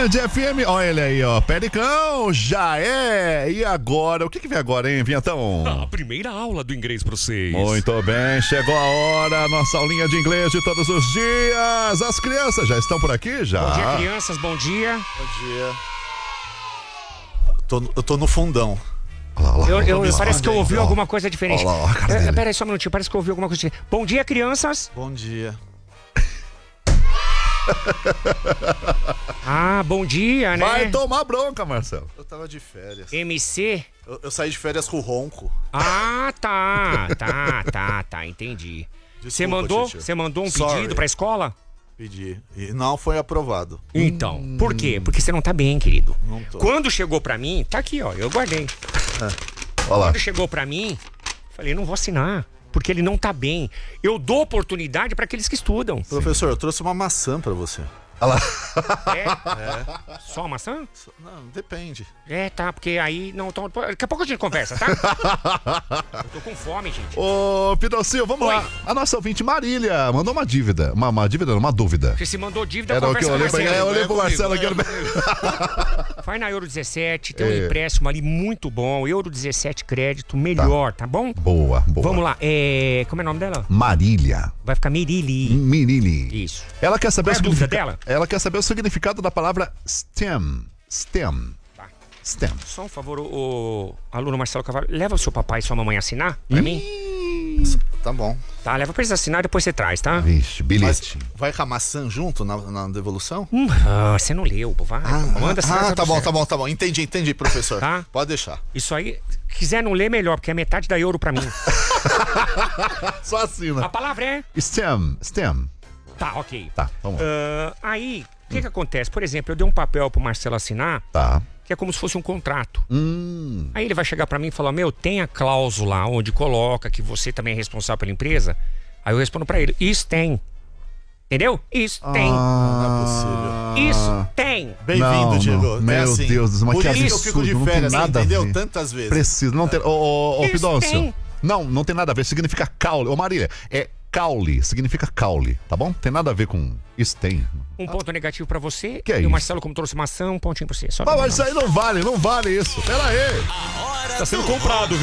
Band FM, olha ele aí, ó, Pericão, já é. E agora, o que vem agora, hein, Vinhatão? A primeira aula do inglês pra vocês. Muito bem, chegou a hora, nossa aulinha de inglês de todos os dias. As crianças já estão por aqui, já? Bom dia, crianças, bom dia. Bom dia. Eu tô no fundão. Parece que eu ouvi alguma coisa diferente. Pera aí só um minutinho, parece que eu ouvi alguma coisa diferente. Bom dia, crianças. Bom dia. Ah, bom dia, né? Vai tomar bronca, Marcelo. Eu tava de férias. MC? Eu saí de férias com o ronco. Ah, tá, entendi. Você mandou um pedido pra escola? Pedi. E não foi aprovado. Então, por quê? Porque você não tá bem, querido. Não tô. Quando chegou pra mim, tá aqui, ó, eu guardei. Olha lá. Quando chegou pra mim, falei, não vou assinar, porque ele não tá bem. Eu dou oportunidade pra aqueles que estudam. Professor, eu trouxe uma maçã pra você. Olha lá. É? Só uma maçã? Não, depende. É, tá, porque aí... não, então, daqui a pouco a gente conversa, tá? Eu tô com fome, gente. Ô, Pidocil, vamos Oi. lá. A nossa ouvinte Marília mandou uma dívida. Uma dívida, não, uma dúvida. Você se mandou dívida, Era o que conversa eu olhei com o pra ele. Marcelo. Eu olhei pro Marcelo aqui. Vai na Euro 17, tem um empréstimo ali muito bom. Euro 17 crédito, melhor, tá bom? Boa. Vamos lá, como é o nome dela? Marília. Vai ficar Mirili. Mirili. Isso. Ela quer saber Qual é a dúvida dela? Ela quer saber o significado da palavra STEM. STEM. Tá. STEM. Só um favor, o aluno Marcelo Cavalho, leva o seu papai e sua mamãe assinar pra mim? Tá bom. Tá, leva pra eles assinar, depois você traz, tá? Vixe, Mas bilhete. vai com a maçã junto na devolução? Você não leu, vai. Manda assinar. Tá bom. Entendi, professor. Tá. Pode deixar. Isso aí, quiser não ler, melhor, porque é metade da Euro pra mim. Só assina. A palavra é... STEM. Tá, ok. Tá, vamos lá. Aí, o que acontece? Por exemplo, eu dei um papel pro Marcelo assinar, Tá. que é como se fosse um contrato. Aí ele vai chegar pra mim e falar, tem a cláusula onde coloca que você também é responsável pela empresa? Aí eu respondo pra ele, isso tem. Entendeu? Isso tem. Não é possível. Isso tem. Bem-vindo, Diego. Meu assim. Deus do céu, mas Por que isso que eu fico de absurdo, não tem férias, nada a entendeu? ver. Tantas vezes. Precisa, não tem... Ô, Isso Pidócio. tem. Não tem nada a ver, significa caule. Ô, Marília, é caule, significa caule, tá bom? Tem nada a ver com... Isso tem. Um ponto negativo pra você. Que é e isso? o Marcelo, como trouxe maçã, um pontinho pra você. Só Mas isso aí não vale isso. Pera aí. tá sendo comprado, viu?